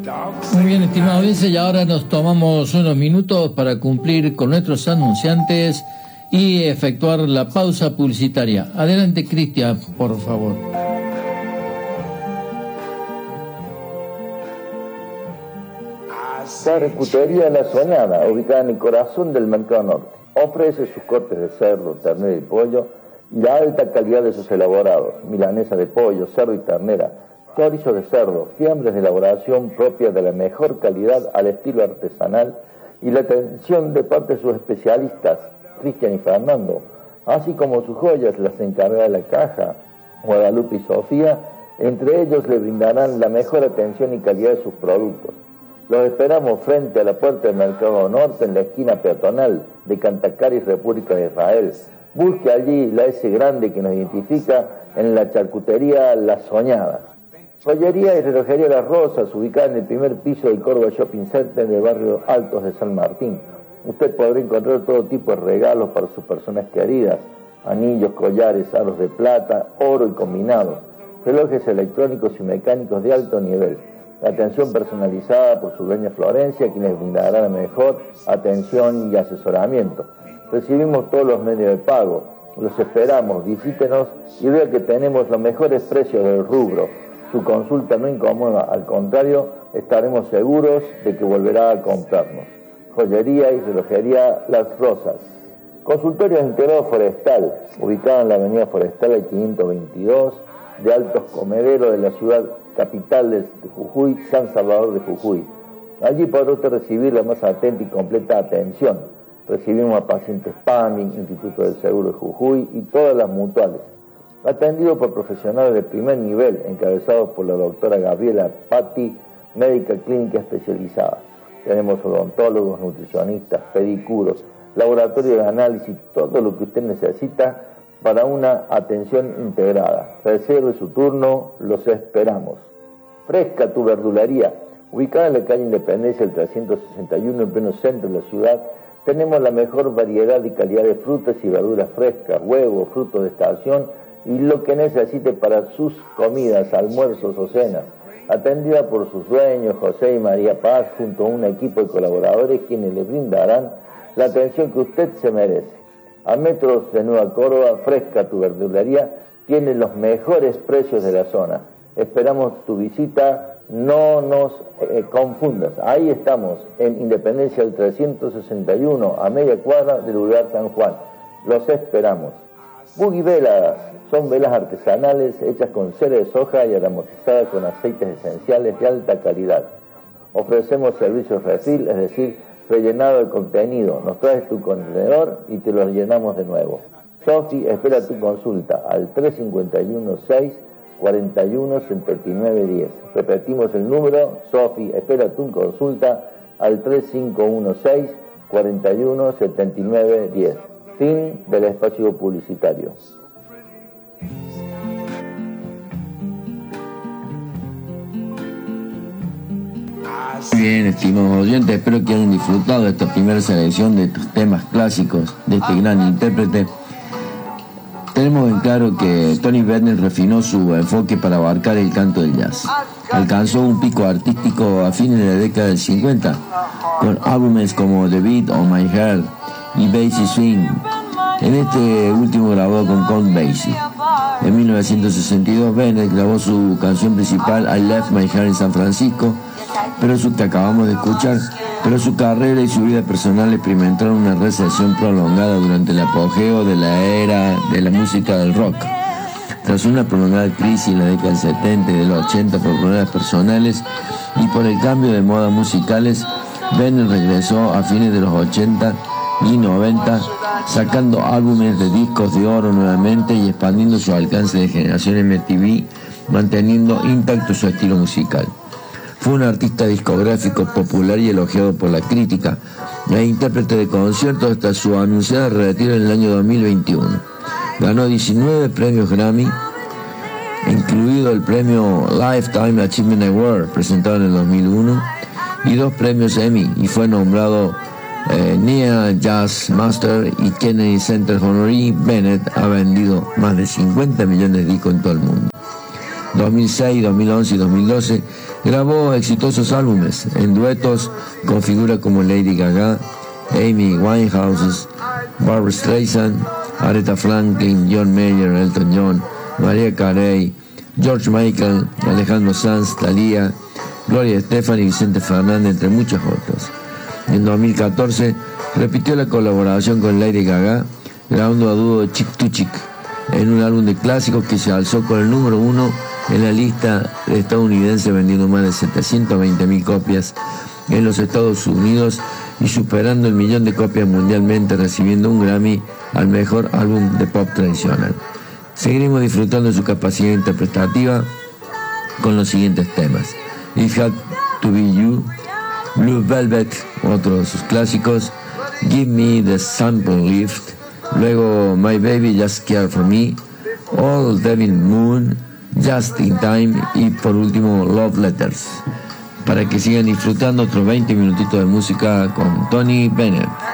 Muy bien, estimado audiencia, y ahora nos tomamos unos minutos para cumplir con nuestros anunciantes y efectuar la pausa publicitaria. Adelante, Cristian, por favor. Charcutería La Soñada, ubicada en el corazón del Mercado Norte. Ofrece sus cortes de cerdo, ternera y pollo y la alta calidad de sus elaborados. Milanesa de pollo, cerdo y ternera, chorizo de cerdo, fiambres de elaboración propia de la mejor calidad al estilo artesanal y la atención de parte de sus especialistas, Cristian y Fernando, así como sus joyas, las encargadas de la caja, Guadalupe y Sofía. Entre ellos le brindarán la mejor atención y calidad de sus productos. Los esperamos frente a la puerta del Mercado Norte, en la esquina peatonal de Cantacaris, República de Israel. Busque allí la S grande que nos identifica en la charcutería La Soñada. Joyería y relojería Las Rosas, ubicada en el primer piso del Córdoba Shopping Center del barrio Altos de San Martín. Usted podrá encontrar todo tipo de regalos para sus personas queridas: anillos, collares, aros de plata, oro y combinados, relojes electrónicos y mecánicos de alto nivel. Atención personalizada por su dueña Florencia, quien les brindará la mejor atención y asesoramiento. Recibimos todos los medios de pago. Los esperamos, visítenos y vea que tenemos los mejores precios del rubro. Su consulta no incomoda, al contrario, estaremos seguros de que volverá a comprarnos. Joyería y relojería Las Rosas. Consultorio integrado forestal, ubicado en la avenida Forestal al 522 de Altos Comederos de la ciudad capital de Jujuy, San Salvador de Jujuy. Allí podrá usted recibir la más atenta y completa atención. Recibimos a pacientes PAMI, Instituto del Seguro de Jujuy y todas las mutuales. Atendido por profesionales de primer nivel, encabezados por la doctora Gabriela Patti, médica clínica especializada. Tenemos odontólogos, nutricionistas, pedicuros, laboratorio de análisis, todo lo que usted necesita para una atención integrada. Reserve su turno, los esperamos. Fresca tu verdulería, ubicada en la calle Independencia, el 361, en pleno centro de la ciudad. Tenemos la mejor variedad y calidad de frutas y verduras frescas, huevos, frutos de estación y lo que necesite para sus comidas, almuerzos o cenas. Atendida por sus dueños, José y María Paz, junto a un equipo de colaboradores quienes le brindarán la atención que usted se merece. A metros de Nueva Córdoba, Fresca tu verdulería tiene los mejores precios de la zona. Esperamos tu visita, no nos confundas. Ahí estamos, en Independencia del 361, a media cuadra del lugar San Juan. Los esperamos. Buggy Velas son velas artesanales hechas con cera de soja y aromatizadas con aceites esenciales de alta calidad. Ofrecemos servicios refill, es decir, rellenado de contenido. Nos traes tu contenedor y te lo llenamos de nuevo. Sofi espera tu consulta al 351-641-7910. Repetimos el número. Sofi espera tu consulta al 3516-417910. Fin del espacio publicitario. Muy bien, estimados oyentes, espero que hayan disfrutado de esta primera selección de estos temas clásicos de este gran intérprete. Tenemos en claro que Tony Bennett refinó su enfoque para abarcar el canto del jazz. Alcanzó un pico artístico a fines de la década del 50, con álbumes como The Beat on My Heart y Basie Swing. En este último grabó con Count Basie. En 1962 Bennett grabó su canción principal I Left My Heart in San Francisco, que acabamos de escuchar, pero su carrera y su vida personal experimentaron una recesión prolongada durante el apogeo de la era de la música del rock. Tras una prolongada crisis en la década del 70 y del 80 por problemas personales y por el cambio de modas musicales, Bennett regresó a fines de los 80 y 90, sacando álbumes de discos de oro nuevamente y expandiendo su alcance de generación MTV, manteniendo intacto su estilo musical. Fue un artista discográfico popular y elogiado por la crítica, e intérprete de conciertos hasta su anunciada retiro en el año 2021. Ganó 19 premios Grammy, incluido el premio Lifetime Achievement Award, presentado en el 2001, y 2 premios Emmy, y fue nombrado NEA Jazz Master y Kennedy Center Honoree. Bennett ha vendido más de 50 millones de discos en todo el mundo. 2006, 2011 y 2012 grabó exitosos álbumes en duetos con figuras como Lady Gaga, Amy Winehouse, Barbra Streisand, Aretha Franklin, John Mayer, Elton John, Mariah Carey, George Michael, Alejandro Sanz, Thalía, Gloria Estefan y Vicente Fernández, entre muchos otros. En 2014 repitió la colaboración con Lady Gaga, grabando a dúo Chick to Chick en un álbum de clásicos que se alzó con el número 1 en la lista estadounidense, vendiendo más de 720.000 copias en los Estados Unidos y superando el 1.000.000 de copias mundialmente, recibiendo un Grammy al mejor álbum de pop tradicional. Seguiremos disfrutando de su capacidad interpretativa con los siguientes temas: It Had to Be You, Blue Velvet, otro de sus clásicos, Give Me the Sample Lift, luego My Baby Just Care For Me, All Devil Moon, Just in Time y por último Love Letters. Para que sigan disfrutando otros 20 minutitos de música con Tony Bennett.